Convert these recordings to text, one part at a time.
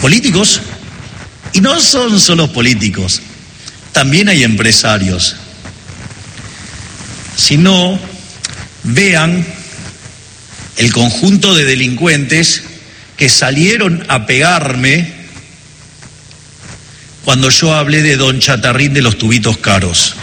políticos, y no son solo políticos, también hay empresarios. Si no, vean el conjunto de delincuentes que salieron a pegarme cuando yo hablé de don Chatarrín de los tubitos caros.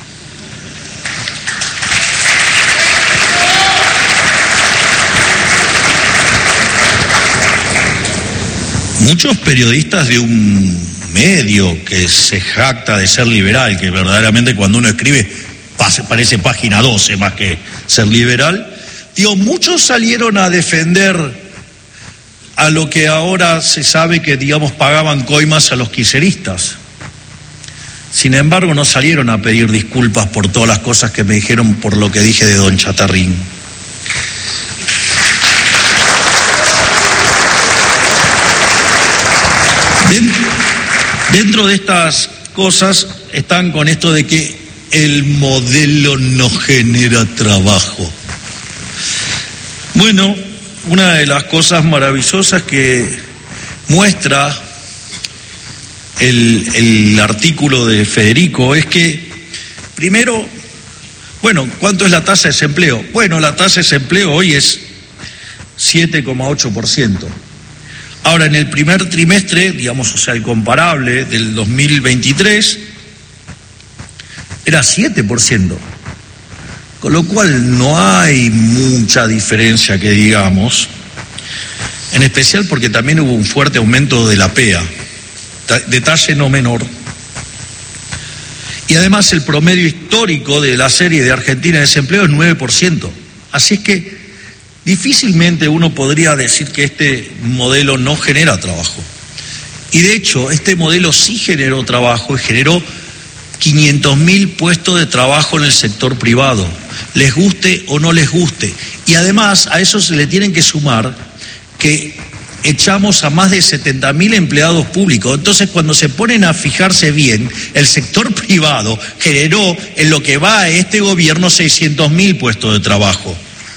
Muchos periodistas de un medio que se jacta de ser liberal, que verdaderamente cuando uno escribe parece página 12 más que ser liberal, muchos salieron a defender a lo que ahora se sabe que, pagaban coimas a los kirchneristas. Sin embargo, no salieron a pedir disculpas por todas las cosas que me dijeron por lo que dije de don Chatarrín. Dentro de estas cosas están con esto de que el modelo no genera trabajo. Bueno, una de las cosas maravillosas que muestra el artículo de Federico es que, primero, ¿cuánto es la tasa de desempleo? Bueno, la tasa de desempleo hoy es 7,8%. Ahora, en el primer trimestre, el comparable del 2023, era 7%. Con lo cual no hay mucha diferencia que digamos, en especial porque también hubo un fuerte aumento de la PEA, detalle no menor. Y además el promedio histórico de la serie de Argentina de desempleo es 9%. Así es que difícilmente uno podría decir que este modelo no genera trabajo. Y de hecho, este modelo sí generó trabajo y generó 500.000 puestos de trabajo en el sector privado, les guste o no les guste. Y además a eso se le tienen que sumar que echamos a más de 70.000 empleados públicos. Entonces, cuando se ponen a fijarse bien, el sector privado generó en lo que va a este gobierno 600.000 puestos de trabajo.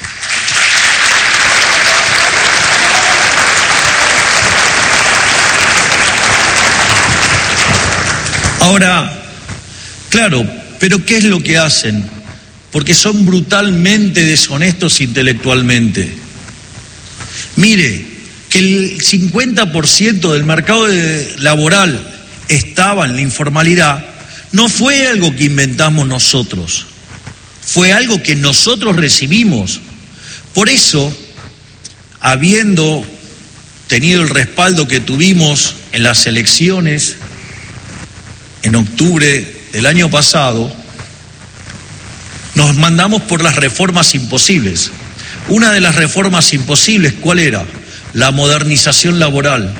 Ahora, claro, pero ¿qué es lo que hacen? Porque son brutalmente deshonestos intelectualmente. Mire, que el 50% del mercado laboral estaba en la informalidad, no fue algo que inventamos nosotros, fue algo que nosotros recibimos. Por eso, habiendo tenido el respaldo que tuvimos en las elecciones en octubre del año pasado, nos mandamos por las reformas imposibles. Una de las reformas imposibles, ¿cuál era? La modernización laboral.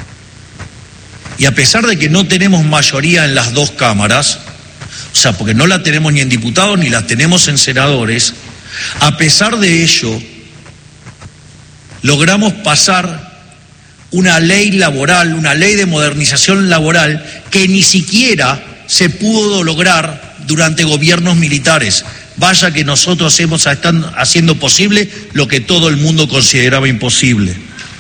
Y a pesar de que no tenemos mayoría en las dos cámaras, porque no la tenemos ni en diputados ni la tenemos en senadores, a pesar de ello, logramos pasar una ley laboral, una ley de modernización laboral que ni siquiera se pudo lograr durante gobiernos militares. Vaya que nosotros están haciendo posible lo que todo el mundo consideraba imposible.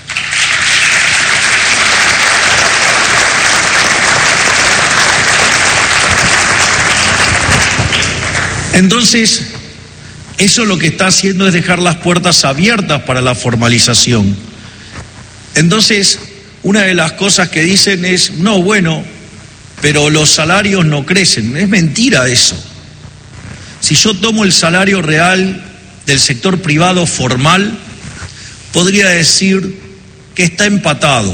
Entonces, eso lo que está haciendo es dejar las puertas abiertas para la formalización. Entonces, una de las cosas que dicen es, no, bueno, pero los salarios no crecen. Es mentira eso. Si yo tomo el salario real del sector privado formal, podría decir que está empatado.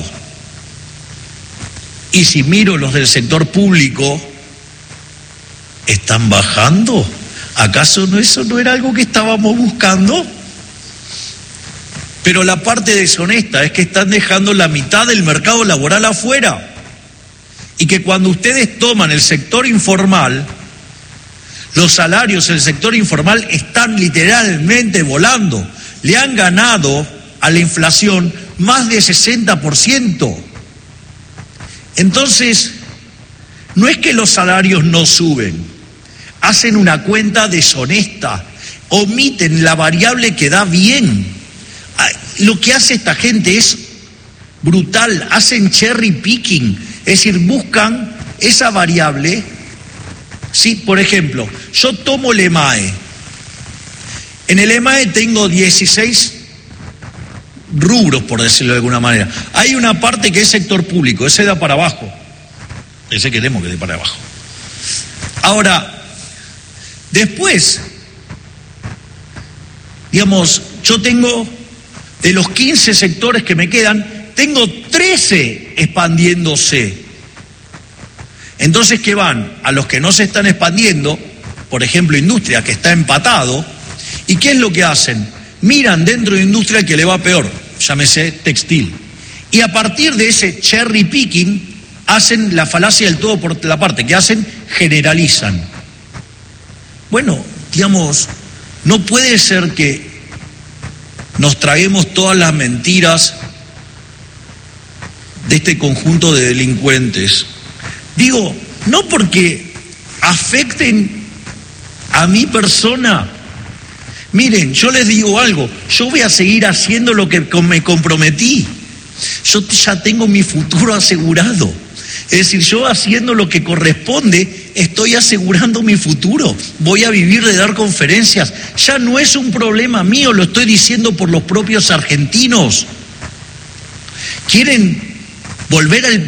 Y si miro los del sector público, ¿están bajando? ¿Acaso eso no era algo que estábamos buscando? Pero la parte deshonesta es que están dejando la mitad del mercado laboral afuera. Y que cuando ustedes toman el sector informal, los salarios en el sector informal están literalmente volando. Le han ganado a la inflación más de 60%. Entonces, no es que los salarios no suben, hacen una cuenta deshonesta, omiten la variable que da bien. Lo que hace esta gente es brutal, hacen cherry picking, es decir, buscan esa variable. Sí, por ejemplo, yo tomo el EMAE. En el EMAE tengo 16 rubros, por decirlo de alguna manera. Hay una parte que es sector público, ese da para abajo. Ese queremos que dé para abajo. Ahora, después, digamos, yo tengo, de los 15 sectores que me quedan, tengo 13 expandiéndose. Entonces, ¿qué van? A los que no se están expandiendo, por ejemplo, industria, que está empatado, ¿y qué es lo que hacen? Miran dentro de industria el que le va peor, llámese textil. Y a partir de ese cherry picking, hacen la falacia del todo por la parte. ¿Qué hacen? Generalizan. Bueno, digamos, no puede ser que nos traguemos todas las mentiras de este conjunto de delincuentes. Digo, no porque afecten a mi persona. Miren, yo les digo algo, yo voy a seguir haciendo lo que me comprometí. Yo ya tengo mi futuro asegurado. Es decir, yo haciendo lo que corresponde, estoy asegurando mi futuro. Voy a vivir de dar conferencias. Ya no es un problema mío, lo estoy diciendo por los propios argentinos. ¿Quieren volver al